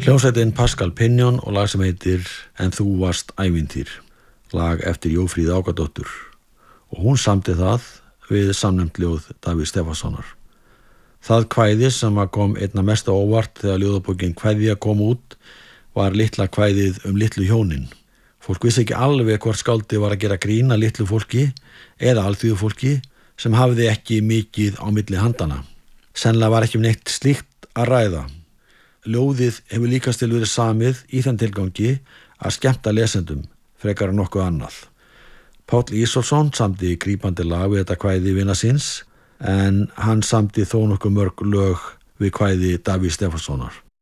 Hljómsveitin Pascal Pinion og lag sem heitir En þú varst ævintýr, lag eftir Jófríði Ágadóttur, og hún samdi það við samnefnt ljóð Davíðs Stefánssonar. Það kvæði sem kom einna mest á óvart þegar ljóðabókin Kveðja kom út var litla kvæðið litlu hjónin. Fólk vissi ekki alveg hvort skáldið var að gera grín að litlu fólki eða alþýðufólki sem hafði ekki mikið á milli handana. Sennilega var ekki neitt slíkt að ræða. Ljóðið hefur líkast til verið samið í þann tilgangi að skemmta lesendum frekar en nokkuð annað. Páll Ísólfsson samdi grípandi lag við þetta kvæði vina síns, en hann samdi þó nokkuð mörg lög við kvæði Davíðs Stefánssonar.